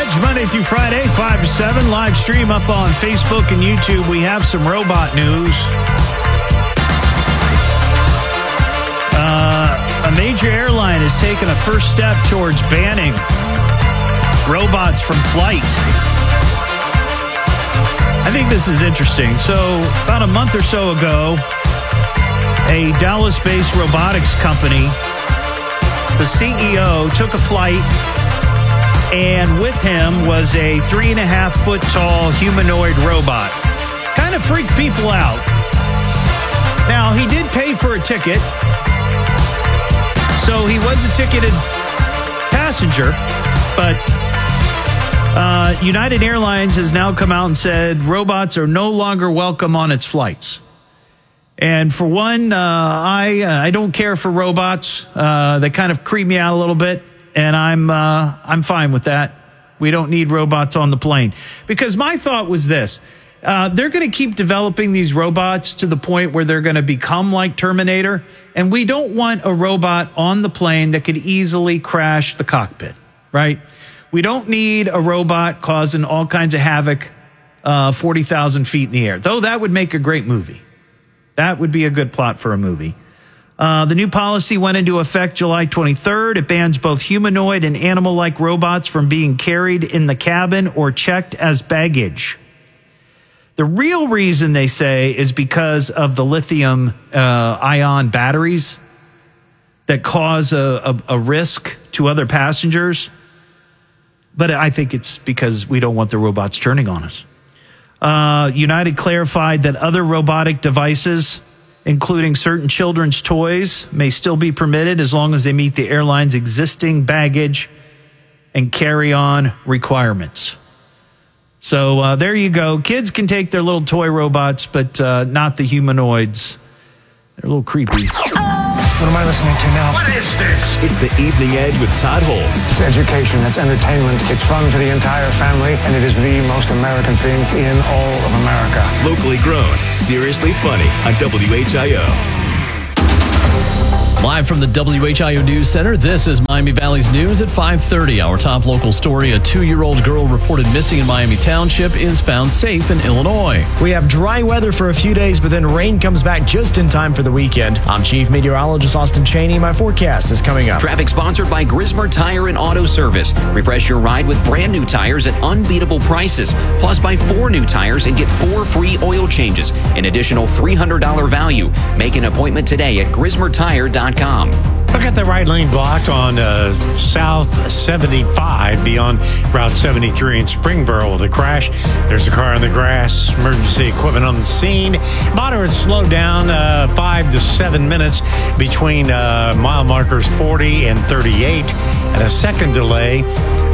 Edge, Monday through Friday, 5 to 7. Live stream up on Facebook and YouTube. We have some robot news. A major airline has taken a first step towards banning robots from flight. I think this is interesting. So, about a month or so ago, a Dallas-based robotics company, the CEO took a flight, and with him was a 3.5-foot tall humanoid robot. Kind of freaked people out. Now, he did pay for a ticket, so he was a ticketed passenger, but United Airlines has now come out and said robots are no longer welcome on its flights. And for one, I don't care for robots. They kind of creep me out a little bit, and I'm fine with that. We don't need robots on the plane. Because my thought was this. They're going to keep developing these robots to the point where they're going to become like Terminator, and we don't want a robot on the plane that could easily crash the cockpit, right? We don't need a robot causing all kinds of havoc 40,000 feet in the air, though that would make a great movie. That would be a good plot for a movie. The new policy went into effect July 23rd. It bans both humanoid and animal-like robots from being carried in the cabin or checked as baggage. The real reason, they say, is because of the lithium-ion batteries that cause a risk to other passengers. But I think it's because we don't want the robots turning on us. United clarified that other robotic devices, including certain children's toys, may still be permitted as long as they meet the airline's existing baggage and carry-on requirements. So there you go. Kids can take their little toy robots, but not the humanoids. They're a little creepy. What am I listening to now? What is this? It's the Evening Edge with Todd Holst. It's education, it's entertainment, it's fun for the entire family, and it is the most American thing in all of America. Locally grown, seriously funny on WHIO. Live from the WHIO News Center, this is Miami Valley's News at 5:30. Our top local story, a 2-year-old girl reported missing in Miami Township is found safe in Illinois. We have dry weather for a few days, but then rain comes back just in time for the weekend. I'm Chief Meteorologist Austin Cheney. My forecast is coming up. Traffic sponsored by Grismer Tire and Auto Service. Refresh your ride with brand new tires at unbeatable prices. Plus, buy 4 new tires and get 4 free oil changes. An additional $300 value. Make an appointment today at GrismerTire.com. Look at the right lane blocked on South 75 beyond Route 73 in Springboro with a crash. There's a car in the grass, emergency equipment on the scene. Moderate slowdown, 5 to 7 minutes between mile markers 40 and 38, and a second delay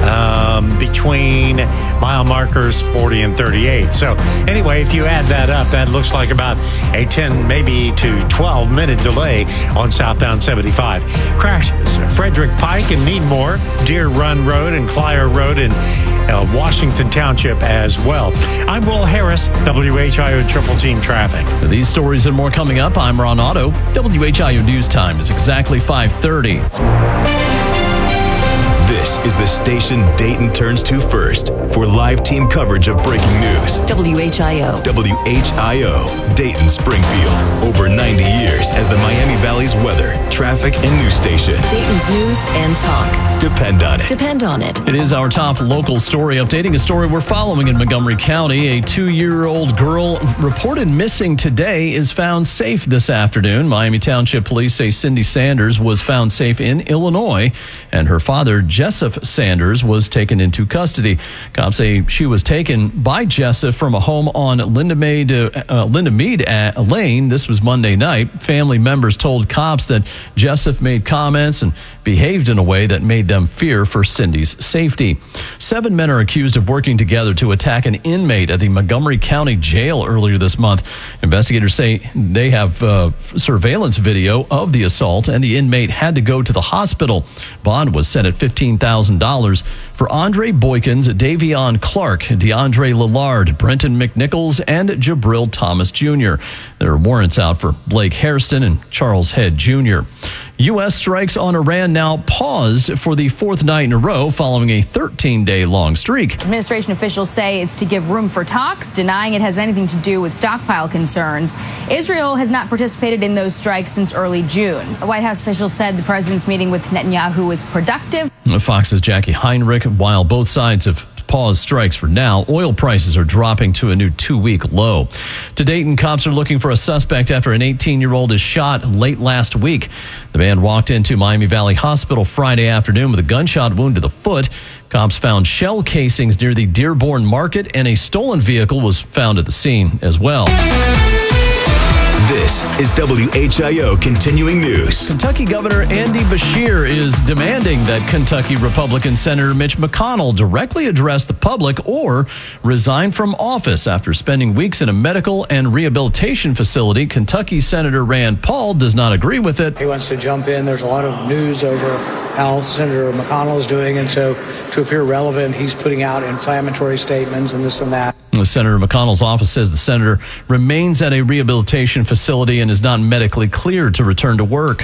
between mile markers 40 and 38. So anyway, if you add that up, that looks like about a 10 maybe to 12 minute delay on southbound 75. Crashes Frederick Pike and Needmore, Deer Run Road and Clier Road in Washington Township as well. I'm Will Harris, WHIO Triple Team Traffic. These stories and more coming up. I'm Ron Otto. WHIO News Time is exactly 5:30. This is the station Dayton turns to first for live team coverage of breaking news. WHIO. WHIO, Dayton, Springfield. Over 90 years as the Miami Valley's weather, traffic, and news station. Dayton's news and talk. Depend on it. Depend on it. It is our top local story, updating a story we're following in Montgomery County. A 2-year-old girl reported missing today is found safe this afternoon. Miami Township Police say Cindy Sanders was found safe in Illinois, and her father, Jessup Sanders, was taken into custody. Cops say she was taken by Jessup from a home on Linda Mead Lane. This was Monday night. Family members told cops that Jessup made comments and behaved in a way that made them fear for Cindy's safety. 7 men are accused of working together to attack an inmate at the Montgomery County Jail earlier this month. Investigators say they have surveillance video of the assault, and the inmate had to go to the hospital. Bond was set at $15,000 for Andre Boykins, Davion Clark, DeAndre Lillard, Brenton McNichols, and Jabril Thomas Jr. There are warrants out for Blake Hairston and Charles Head Jr. U.S. strikes on Iran now paused for the fourth night in a row following a 13-day long streak. Administration officials say it's to give room for talks, denying it has anything to do with stockpile concerns. Israel has not participated in those strikes since early June. White House officials said the president's meeting with Netanyahu was productive. Fox's Jackie Heinrich, while both sides have paused strikes for now, oil prices are dropping to a new 2-week low. To Dayton, cops are looking for a suspect after an 18-year-old is shot late last week. The man walked into Miami Valley Hospital Friday afternoon with a gunshot wound to the foot. Cops found shell casings near the Dearborn Market, and a stolen vehicle was found at the scene as well. This is WHIO Continuing News. Kentucky Governor Andy Beshear is demanding that Kentucky Republican Senator Mitch McConnell directly address the public or resign from office after spending weeks in a medical and rehabilitation facility. Kentucky Senator Rand Paul does not agree with it. He wants to jump in. There's a lot of news over how Senator McConnell is doing, and so to appear relevant, he's putting out inflammatory statements and this and that. Senator McConnell's office says the senator remains at a rehabilitation facility and is not medically cleared to return to work.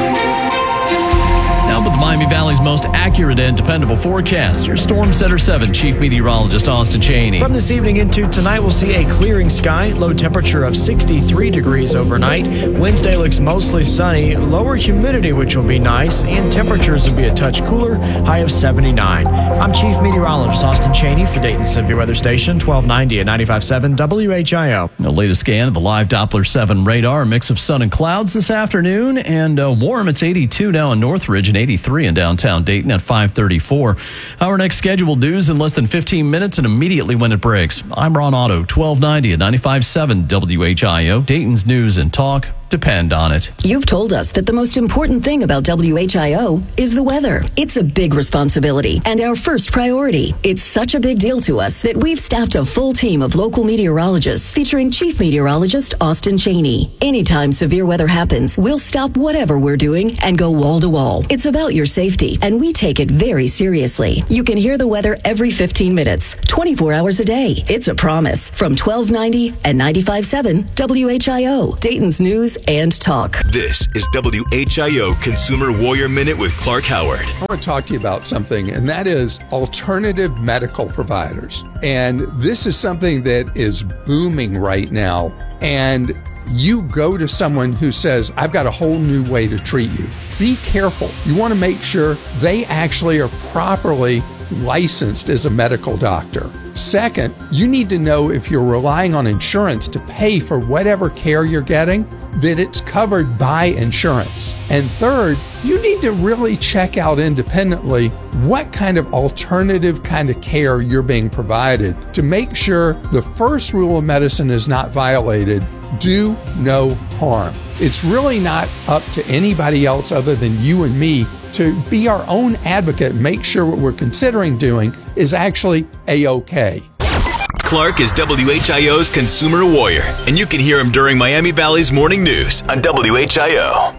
Now with the Miami Valley's most accurate and dependable forecast, your Storm Center 7 Chief Meteorologist Austin Cheney. From this evening into tonight, we'll see a clearing sky, low temperature of 63 degrees overnight. Wednesday looks mostly sunny, lower humidity, which will be nice, and temperatures will be a touch cooler, high of 79. I'm Chief Meteorologist Austin Cheney for Dayton Severe Weather Station, 1290 at 95.7 WHIO. The latest scan of the live Doppler 7 radar, a mix of sun and clouds this afternoon, and warm. It's 82 now in Northridge and 83 in downtown Dayton at 5:34. Our next scheduled news in less than 15 minutes and immediately when it breaks. I'm Ron Otto, 1290 at 95.7 WHIO. Dayton's news and talk depend on it. You've told us that the most important thing about WHIO is the weather. It's a big responsibility and our first priority. It's such a big deal to us that we've staffed a full team of local meteorologists featuring Chief Meteorologist Austin Cheney. Anytime severe weather happens, we'll stop whatever we're doing and go wall to wall. It's about your safety, and we take it very seriously. You can hear the weather every 15 minutes, 24 hours a day. It's a promise. From 1290 and 95.7 WHIO, Dayton's news and talk. This is WHIO Consumer Warrior Minute with Clark Howard. I want to talk to you about something, and that is alternative medical providers. And this is something that is booming right now. And you go to someone who says, I've got a whole new way to treat you. Be careful. You want to make sure they actually are properly licensed as a medical doctor. Second, you need to know if you're relying on insurance to pay for whatever care you're getting, that it's covered by insurance. And third, you need to really check out independently what kind of alternative kind of care you're being provided to make sure the first rule of medicine is not violated. Do no harm. It's really not up to anybody else other than you and me to be our own advocate and make sure what we're considering doing is actually A-OK. Clark is WHIO's Consumer Warrior, and you can hear him during Miami Valley's morning news on WHIO.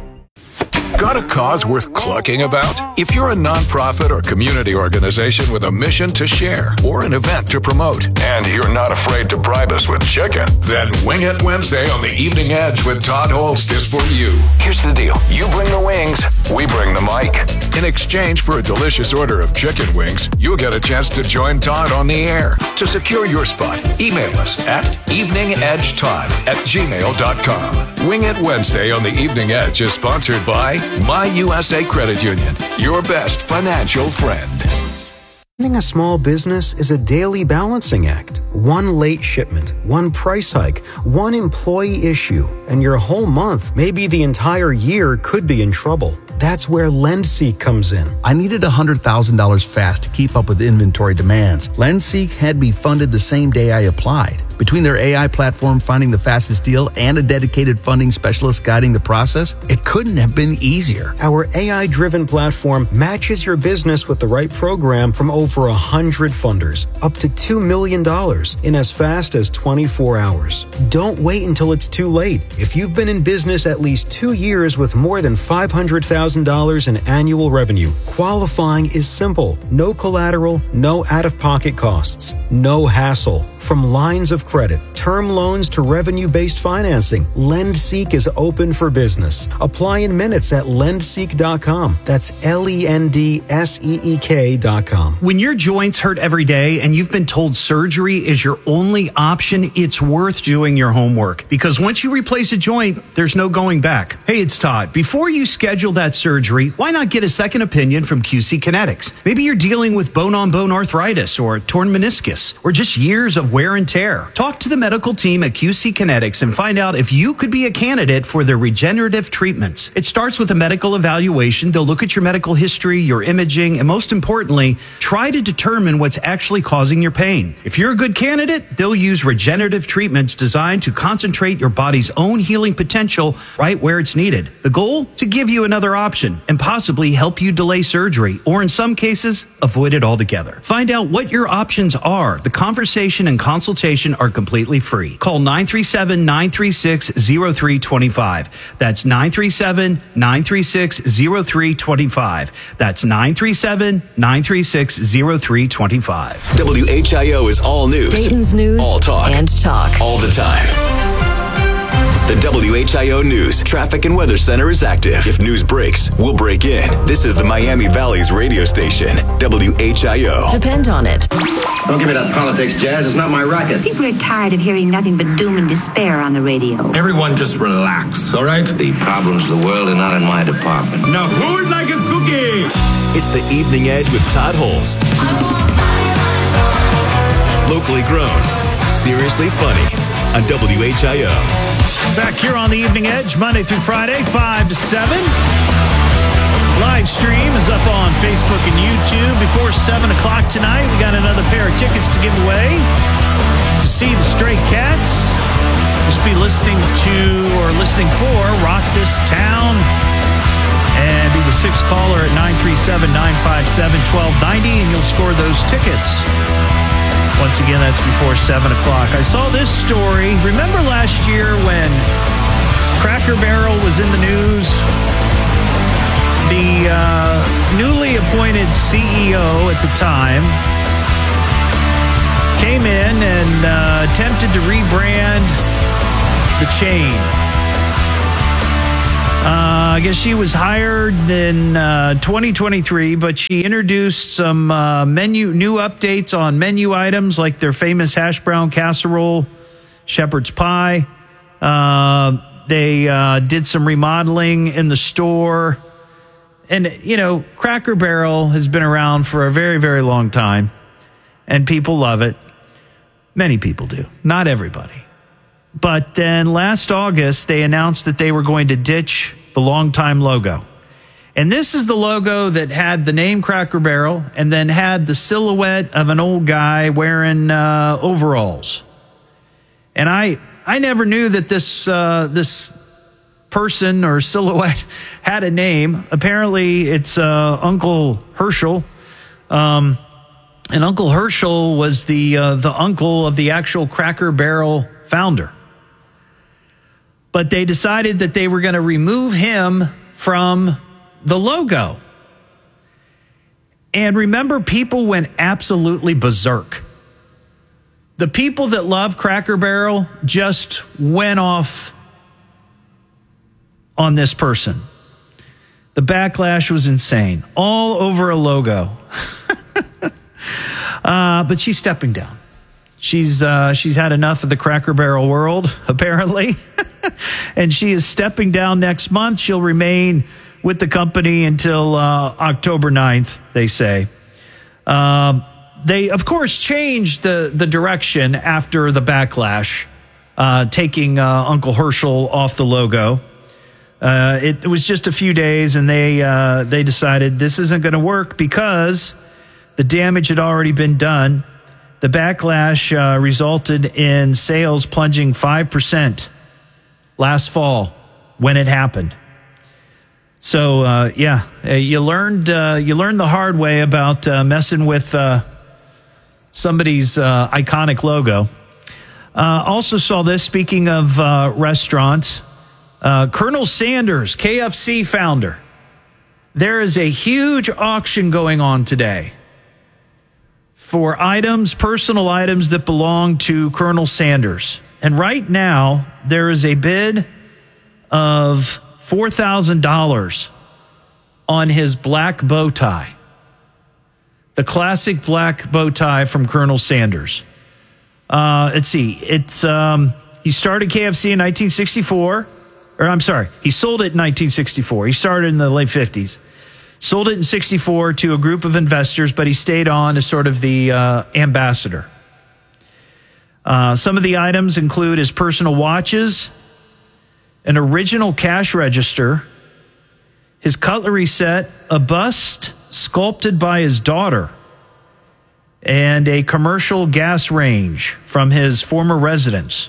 Got a cause worth clucking about? If you're a nonprofit or community organization with a mission to share or an event to promote, and you're not afraid to bribe us with chicken, then Wing It Wednesday on the Evening Edge with Todd Holst is for you. Here's the deal. You bring the wings, we bring the mic. In exchange for a delicious order of chicken wings, you'll get a chance to join Todd on the air. To secure your spot, email us at eveningedgetodd@gmail.com. Wing It Wednesday on the Evening Edge is sponsored by My USA Credit Union, your best financial friend. Running a small business is a daily balancing act. One late shipment, one price hike, one employee issue, and your whole month, maybe the entire year, could be in trouble. That's where LendSeek comes in. I needed $100,000 fast to keep up with inventory demands. LendSeek had me funded the same day I applied. Between their AI platform finding the fastest deal and a dedicated funding specialist guiding the process, it couldn't have been easier. Our AI-driven platform matches your business with the right program from over 100 funders, up to $2 million in as fast as 24 hours. Don't wait until it's too late. If you've been in business at least 2 years with more than $500,000 in annual revenue, qualifying is simple. No collateral, no out-of-pocket costs, no hassle. From lines of credit, term loans to revenue-based financing. LendSeek is open for business. Apply in minutes at lendseek.com. That's LENDSEEK.com. When your joints hurt every day and you've been told surgery is your only option, it's worth doing your homework, because once you replace a joint, there's no going back. Hey, it's Todd. Before you schedule that surgery, why not get a second opinion from QC Kinetics? Maybe you're dealing with bone-on-bone arthritis or a torn meniscus or just years of wear and tear. Talk to the medical team at QC Kinetics and find out if you could be a candidate for their regenerative treatments. It starts with a medical evaluation. They'll look at your medical history, your imaging, and most importantly, try to determine what's actually causing your pain. If you're a good candidate, they'll use regenerative treatments designed to concentrate your body's own healing potential right where it's needed. The goal? To give you another option and possibly help you delay surgery, or in some cases, avoid it altogether. Find out what your options are. The conversation and consultation are completely free. Call 937-936-0325. That's 937-936-0325. That's 937-936-0325. WHIO is all news. Dayton's news. All talk. And talk. All the time. The WHIO News Traffic and Weather Center is active. If news breaks, we'll break in. This is the Miami Valley's radio station, WHIO. Depend on it. Don't give me that politics, Jazz. It's not my racket. People are tired of hearing nothing but doom and despair on the radio. Everyone just relax, all right? The problems of the world are not in my department. Now who would like a cookie? It's the Evening Edge with Todd Holes. Locally grown, seriously funny on WHIO. Back here on the Evening Edge, Monday through Friday, 5 to 7. Live stream is up on Facebook and YouTube. Before 7 o'clock tonight, we got another pair of tickets to give away to see the Stray Cats. Just be listening for Rock This Town. And be the sixth caller at 937-957-1290, and you'll score those tickets. Once again, that's before 7 o'clock. I saw this story. Remember last year when Cracker Barrel was in the news? The newly appointed CEO at the time came in and attempted to rebrand the chain. I guess she was hired in 2023, but she introduced some new updates on menu items like their famous hash brown casserole, shepherd's pie. They did some remodeling in the store. And, you know, Cracker Barrel has been around for a very, very long time, and people love it. Many people do. Not everybody. But then last August, they announced that they were going to ditch the longtime logo. And this is the logo that had the name Cracker Barrel and then had the silhouette of an old guy wearing overalls. And I never knew that this person or silhouette had a name. Apparently, it's Uncle Herschel. And Uncle Herschel was the uncle of the actual Cracker Barrel founder. But they decided that they were going to remove him from the logo. And remember, people went absolutely berserk. The people that love Cracker Barrel just went off on this person. The backlash was insane, all over a logo. But she's stepping down. She's had enough of the Cracker Barrel world, apparently. And she is stepping down next month. She'll remain with the company until October 9th, they say. They, of course, changed the direction after the backlash, taking Uncle Herschel off the logo. It was just a few days, and they decided this isn't going to work because the damage had already been done. The backlash resulted in sales plunging 5% last fall when it happened. So, you learned the hard way about messing with somebody's iconic logo. Also saw this, speaking of restaurants, Colonel Sanders, KFC founder. There is a huge auction going on today for personal items that belong to Colonel Sanders. And right now, there is a bid of $4,000 on his black bow tie. The classic black bow tie from Colonel Sanders. Let's see. He started KFC in 1964. He sold it in 1964. He started in the late 50s. Sold it in 64 to a group of investors, but he stayed on as sort of the ambassador. Some of the items include his personal watches, an original cash register, his cutlery set, a bust sculpted by his daughter, and a commercial gas range from his former residence.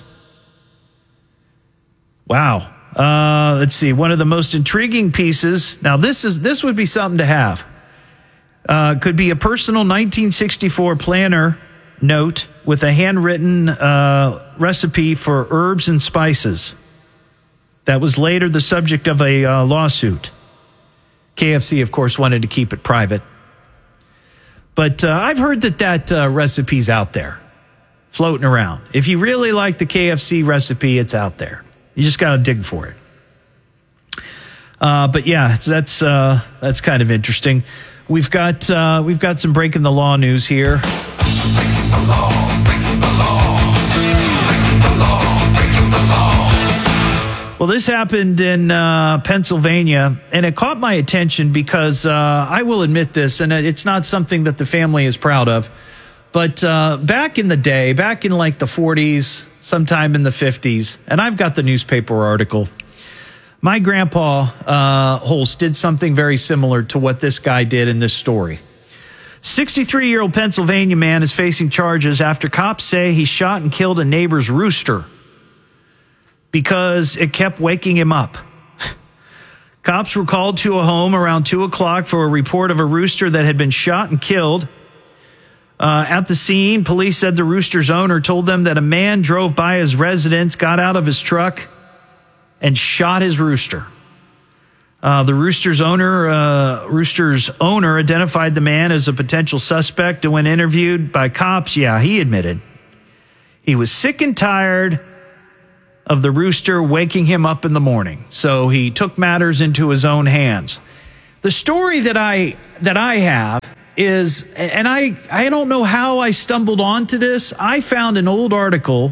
Wow. Let's see. One of the most intriguing pieces. Now, this would be something to have. Could be a personal 1964 planner note with a handwritten recipe for herbs and spices. That was later the subject of a lawsuit. KFC, of course, wanted to keep it private. But I've heard that recipe's out there, floating around. If you really like the KFC recipe, it's out there. You just got to dig for it. But yeah, that's kind of interesting. We've got some breaking the law news here. Breaking the law, breaking the law, breaking the law, breaking the law. Well, this happened in Pennsylvania, and it caught my attention because I will admit this, and it's not something that the family is proud of. But back in the day, back in like the 40s, sometime in the 50s, and I've got the newspaper article, my grandpa Holst did something very similar to what this guy did in this story. 63-year-old Pennsylvania man is facing charges after cops say he shot and killed a neighbor's rooster because it kept waking him up. Cops were called to a home around 2 o'clock for a report of a rooster that had been shot and killed. At the scene, police said the rooster's owner told them that a man drove by his residence, got out of his truck, and shot his rooster. The rooster's owner identified the man as a potential suspect, and when interviewed by cops, he admitted he was sick and tired of the rooster waking him up in the morning. So he took matters into his own hands. The story that I have is, and I don't know how I stumbled onto this. I found an old article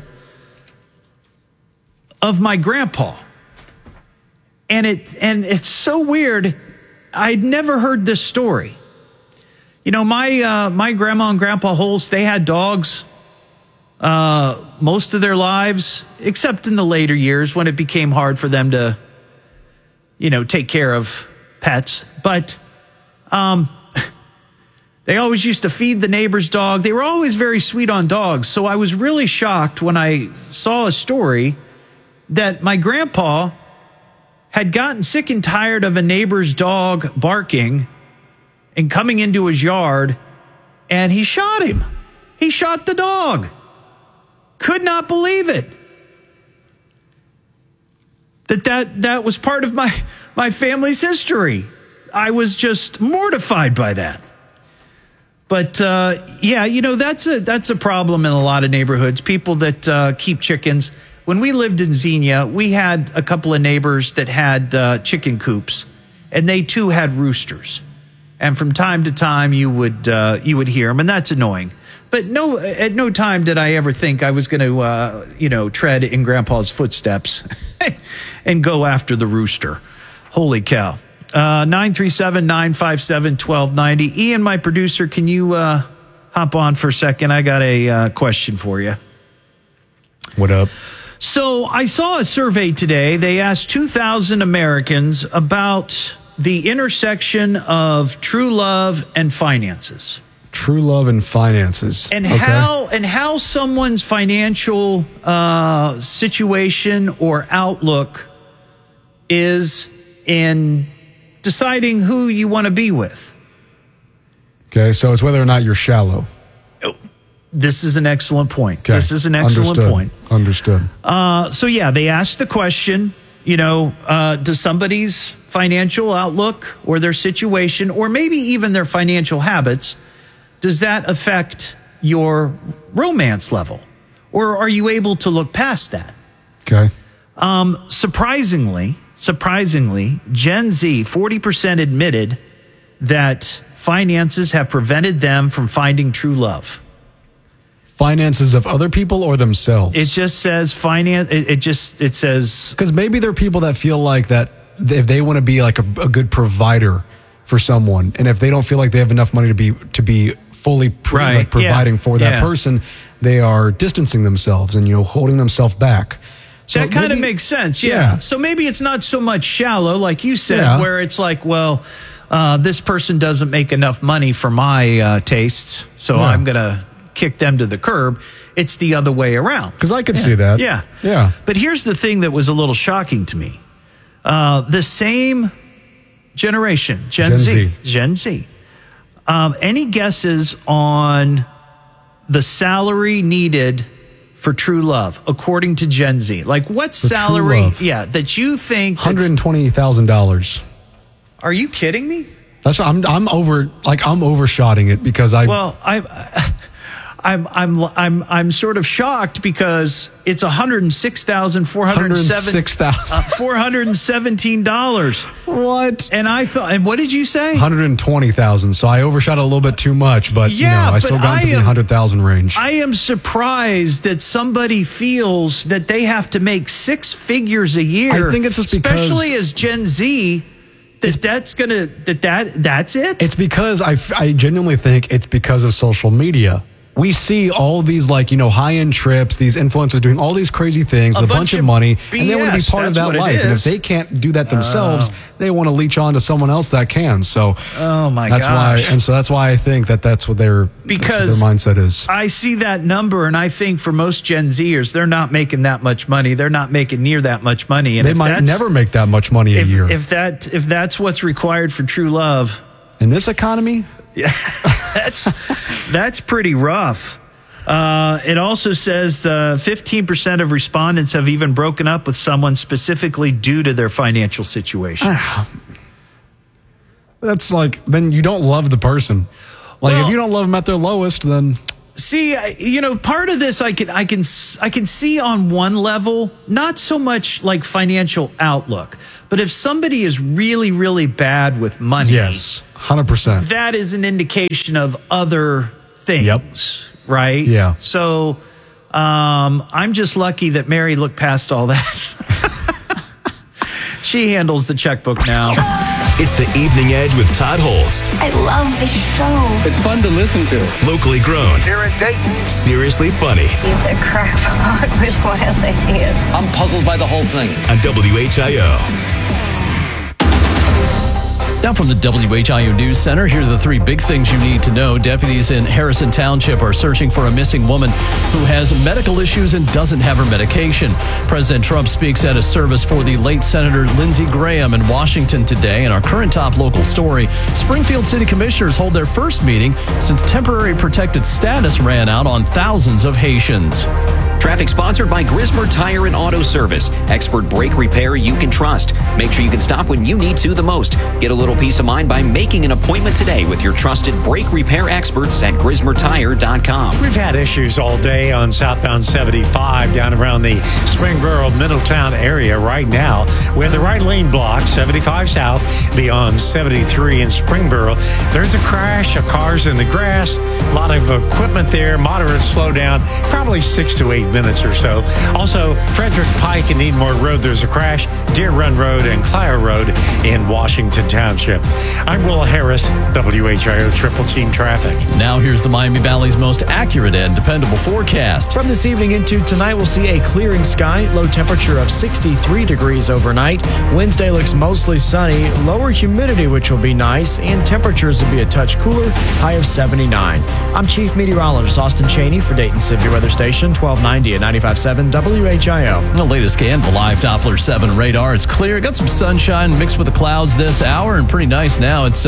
of my grandpa. And it's so weird. I'd never heard this story. You know, my grandma and grandpa Holst, they had dogs most of their lives, except in the later years when it became hard for them to, take care of pets. But they always used to feed the neighbor's dog. They were always very sweet on dogs. So I was really shocked when I saw a story that my grandpa had gotten sick and tired of a neighbor's dog barking and coming into his yard, and he shot him. He shot the dog. Could not believe it. That was part of my family's history. I was just mortified by that. But that's a problem in a lot of neighborhoods. People that keep chickens. When we lived in Xenia, we had a couple of neighbors that had chicken coops, and they too had roosters. And from time to time, you would hear them, and that's annoying. But at no time did I ever think I was going to, tread in Grandpa's footsteps and go after the rooster. Holy cow! 937-957-1290. Ian, my producer, can you hop on for a second? I got a question for you. What up? So I saw a survey today. They asked 2,000 Americans about the intersection of true love and finances. True love and finances. And how someone's financial situation or outlook is in deciding who you want to be with. Okay, so it's whether or not you're shallow. This is an excellent point. Okay. This is an excellent point. Understood. They asked the question, does somebody's financial outlook or their situation, or maybe even their financial habits, does that affect your romance level? Or are you able to look past that? Okay. Surprisingly, Gen Z, 40% admitted that finances have prevented them from finding true love. Finances of other people or themselves? It just says finance. It says, because maybe there are people that feel like that if they want to be like a good provider for someone, and if they don't feel like they have enough money to be fully providing for that person, they are distancing themselves and holding themselves back. So that kind of makes sense. Yeah. So maybe it's not so much shallow, like you said, where it's like, well, this person doesn't make enough money for my tastes, so I'm going to kick them to the curb. It's the other way around. Because I could see that. Yeah. But here's the thing that was a little shocking to me. The same generation, Gen Z. Any guesses on the salary needed for true love, according to Gen Z? Like, what salary, that you think... $120,000. Are you kidding me? That's I'm overshotting it because I'm sort of shocked because it's $406,417. What? And I thought, and what did you say? $120,000. So I overshot a little bit too much, but I still got into the 100,000 range. I am surprised that somebody feels that they have to make six figures a year. I think it's just because, especially as Gen Z, that's it. It's because I genuinely think it's because of social media. We see all these high-end trips, these influencers doing all these crazy things with a bunch of money, and they want to be part of that life. And if they can't do that themselves, they want to leech on to someone else that can. So that's why I think that's what their mindset is. I see that number, and I think for most Gen Zers, they're not making that much money. They're not making near that much money, and they might never make that much money a year. If that's what's required for true love in this economy. Yeah, that's pretty rough. It also says 15% of respondents have even broken up with someone specifically due to their financial situation. That's then you don't love the person. If you don't love them at their lowest, then... See, part of this I can see on one level, not so much like financial outlook, but if somebody is really, really bad with money, yes, 100%, that is an indication of other things, right? Yeah. So I'm just lucky that Mary looked past all that. She handles the checkbook now. It's the Evening Edge with Todd Holst. I love this show. It's fun to listen to. Locally grown. Here in Dayton. Seriously funny. He's a crackpot with wild ideas. I'm puzzled by the whole thing. On WHIO. Now from the WHIO News Center, here are the three big things you need to know. Deputies in Harrison Township are searching for a missing woman who has medical issues and doesn't have her medication. President Trump speaks at a service for the late Senator Lindsey Graham in Washington today. And our current top local story, Springfield City Commissioners hold their first meeting since temporary protected status ran out on thousands of Haitians. Traffic sponsored by Grismer Tire and Auto Service. Expert brake repair you can trust. Make sure you can stop when you need to the most. Get a little peace of mind by making an appointment today with your trusted brake repair experts at GrismerTire.com. We've had issues all day on southbound 75 down around the Springboro, Middletown area right now. We have the right lane blocked, 75 south, beyond 73 in Springboro. There's a crash of cars in the grass, a lot of equipment there, moderate slowdown, probably 6 to 8 minutes or so. Also, Frederick Pike and Needmore Road, there's a crash. Deer Run Road and Clio Road in Washington Township. I'm Will Harris, WHIO Triple Team Traffic. Now here's the Miami Valley's most accurate and dependable forecast. From this evening into tonight, we'll see a clearing sky, low temperature of 63 degrees overnight. Wednesday looks mostly sunny, lower humidity, which will be nice, and temperatures will be a touch cooler, high of 79. I'm Chief Meteorologist Austin Cheney for Dayton Severe Weather Station 1290 1290 at 95.7 WHIO. The latest scan, the live Doppler 7 radar. It's clear. Got some sunshine mixed with the clouds this hour, and pretty nice now. It's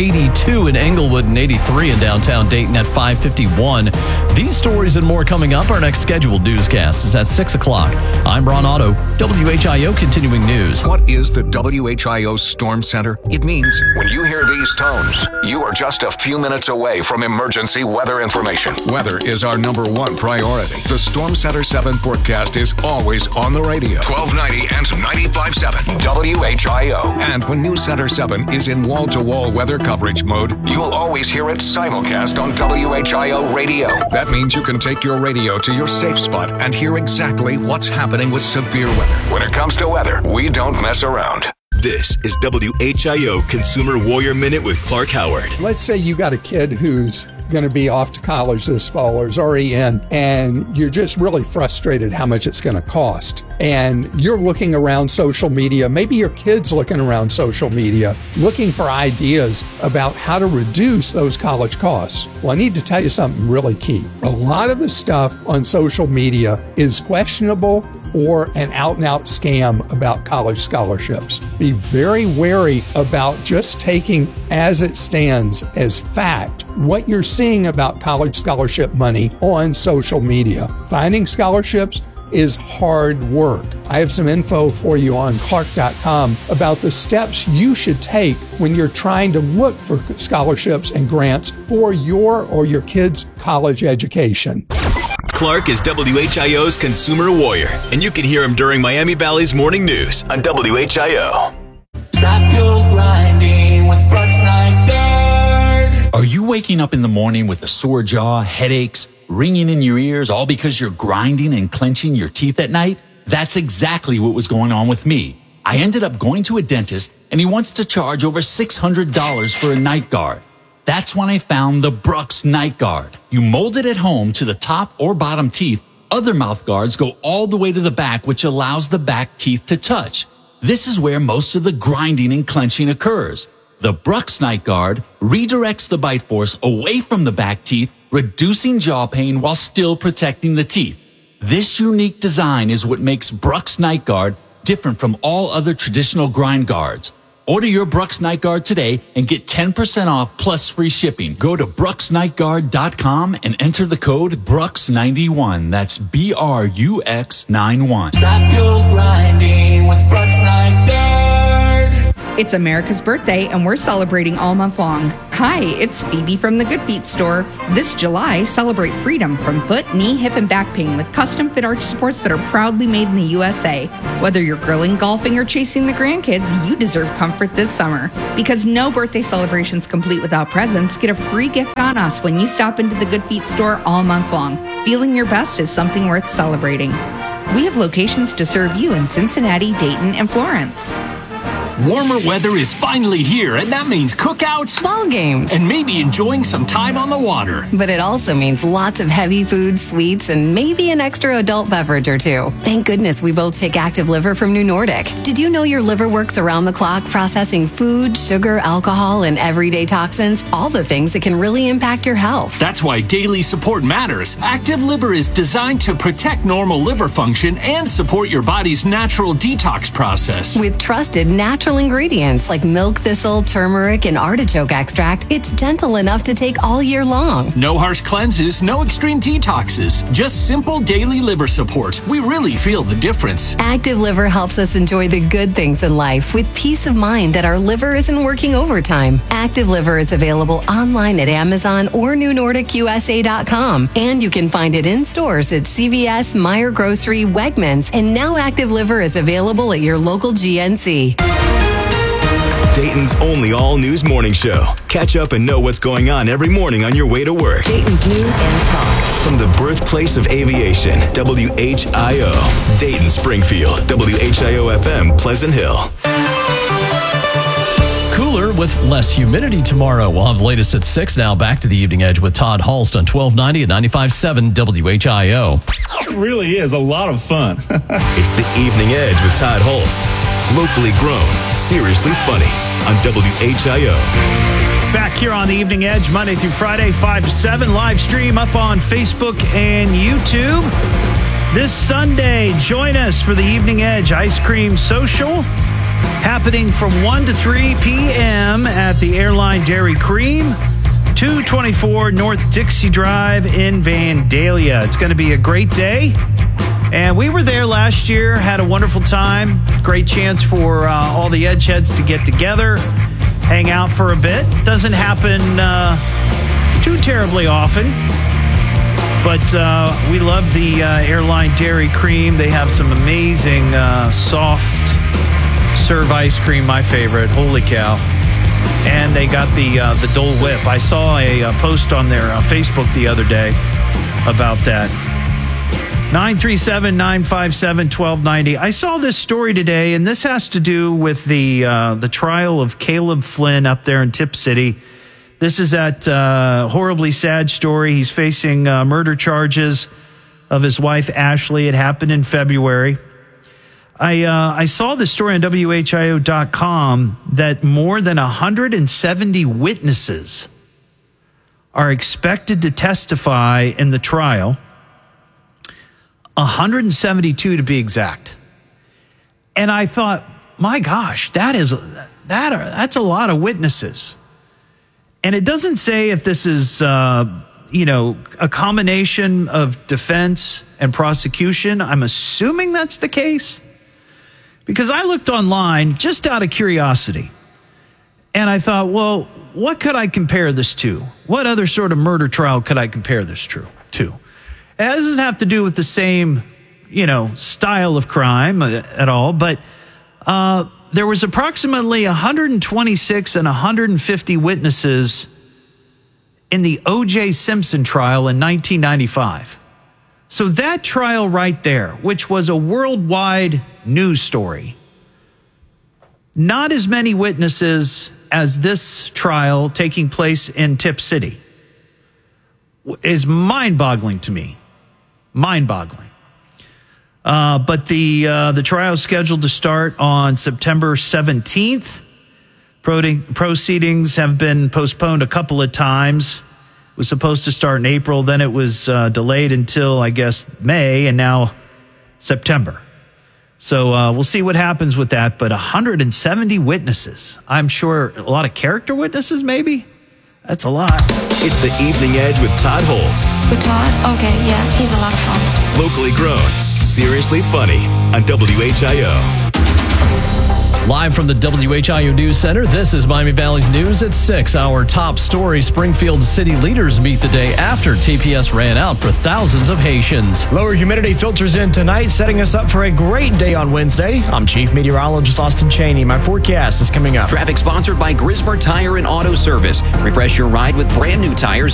82 in Englewood and 83 in downtown Dayton at 5:51. These stories and more coming up. Our next scheduled newscast is at 6 o'clock. I'm Ron Otto, WHIO Continuing News. What is the WHIO Storm Center? It means when you hear these tones, you are just a few minutes away from emergency weather information. Weather is our number one priority. The Storm Center 7 forecast is always on the radio. 1290 and 95.7 WHIO. And when News Center 7 is in wall-to-wall weather coverage mode, you'll always hear it simulcast on WHIO radio. That means you can take your radio to your safe spot and hear exactly what's happening with severe weather. When it comes to weather, we don't mess around. This is WHIO Consumer Warrior Minute with Clark Howard. Let's say you got a kid who's going to be off to college this fall or is already in, and you're just really frustrated how much it's going to cost. And you're looking around social media, maybe your kid's looking around social media, looking for ideas about how to reduce those college costs. Well, I need to tell you something really key. A lot of the stuff on social media is questionable or an out-and-out scam about college scholarships. Be very wary about just taking as it stands as fact what you're seeing about college scholarship money on social media. Finding scholarships is hard work. I have some info for you on Clark.com about the steps you should take when you're trying to look for scholarships and grants for your or your kids' college education. Clark is WHIO's Consumer Warrior, and you can hear him during Miami Valley's Morning News on WHIO. Stop your grinding with Brooks Night Guard. Are you waking up in the morning with a sore jaw, headaches, ringing in your ears, all because you're grinding and clenching your teeth at night? That's exactly what was going on with me. I ended up going to a dentist, and he wants to charge over $600 for a night guard. That's when I found the Brooks Night Guard. You mold it at home to the top or bottom teeth. Other mouth guards go all the way to the back, which allows the back teeth to touch. This is where most of the grinding and clenching occurs. The Brooks Night Guard redirects the bite force away from the back teeth, reducing jaw pain while still protecting the teeth. This unique design is what makes Brooks Night Guard different from all other traditional grind guards. Order your Brooks Night Guard today and get 10% off plus free shipping. Go to brooksnightguard.com and enter the code BRUX91. That's BRUX91. Stop your grinding with Brooks Night Guard. It's America's birthday, and we're celebrating all month long. Hi, it's Phoebe from the Good Feet store. This July, celebrate freedom from foot, knee, hip, and back pain with custom fit arch supports that are proudly made in the USA. Whether you're grilling, golfing, or chasing the grandkids, you deserve comfort this summer. Because no birthday celebration's complete without presents, get a free gift on us when you stop into the Good Feet store all month long. Feeling your best is something worth celebrating. We have locations to serve you in Cincinnati, Dayton, and Florence. Warmer weather is finally here, and that means cookouts, ball games, and maybe enjoying some time on the water. But it also means lots of heavy food, sweets, and maybe an extra adult beverage or two. Thank goodness we both take Active Liver from New Nordic. Did you know your liver works around the clock processing food, sugar, alcohol, and everyday toxins? All the things that can really impact your health. That's why daily support matters. Active Liver is designed to protect normal liver function and support your body's natural detox process. With trusted natural ingredients like milk thistle, turmeric, and artichoke extract, it's gentle enough to take all year long. No harsh cleanses, no extreme detoxes, just simple daily liver support. We really feel the difference. Active Liver helps us enjoy the good things in life with peace of mind that our liver isn't working overtime. Active Liver is available online at Amazon or NewNordicUSA.com, and you can find it in stores at CVS, Meijer Grocery, Wegmans, and now Active Liver is available at your local GNC. Dayton's only all-news morning show. Catch up and know what's going on every morning on your way to work. Dayton's news and talk. From the birthplace of aviation, WHIO. Dayton, Springfield, WHIO-FM, Pleasant Hill. Cooler with less humidity tomorrow. We'll have the latest at 6 now. Back to the Evening Edge with Todd Hulst on 1290 at 95.7 WHIO. It really is a lot of fun. It's the Evening Edge with Todd Hulst. Locally grown, seriously funny on WHIO. Back here on the Evening Edge, Monday through Friday, 5 to 7. Live stream up on Facebook and YouTube. This Sunday, join us for the Evening Edge Ice Cream Social, happening from 1 to 3 p.m. at the Airline Dairy Cream, 224 North Dixie Drive in Vandalia. It's going to be a great day. And we were there last year, had a wonderful time. Great chance for all the Edge heads to get together, hang out for a bit. Doesn't happen too terribly often. But we love the Airline Dairy Cream. They have some amazing soft serve ice cream, my favorite. Holy cow. And they got the Dole Whip. I saw a post on their Facebook the other day about that. 937-957-1290. I saw this story today, and this has to do with the trial of Caleb Flynn up there in Tip City. This is that horribly sad story. He's facing murder charges of his wife, Ashley. It happened in February. I saw the story on WHIO.com that more than 170 witnesses are expected to testify in the trial. 172 to be exact. And I thought, my gosh, that's a lot of witnesses. And it doesn't say if this is, a combination of defense and prosecution. I'm assuming that's the case. Because I looked online just out of curiosity. And I thought, well, what could I compare this to? What other sort of murder trial could I compare this to? It doesn't have to do with the same, style of crime at all. But there was approximately 126 and 150 witnesses in the O.J. Simpson trial in 1995. So that trial right there, which was a worldwide news story, not as many witnesses as this trial taking place in Tip City, is mind-boggling to me. Mind-boggling. But the trial is scheduled to start on September 17th. Proceedings have been postponed a couple of times. It was supposed to start in April, then it was delayed until, I guess, May, and now September. So we'll see what happens with that. But 170 witnesses. I'm sure a lot of character witnesses, maybe? That's a lot. It's the Evening Edge with Todd Holst. With Todd? Okay, yeah, he's a lot of fun. Locally grown, seriously funny on WHIO. Live from the WHIO News Center, this is Miami Valley's News at 6. Our top story, Springfield city leaders meet the day after TPS ran out for thousands of Haitians. Lower humidity filters in tonight, setting us up for a great day on Wednesday. I'm Chief Meteorologist Austin Cheney. My forecast is coming up. Traffic sponsored by Grismer Tire and Auto Service. Refresh your ride with brand new tires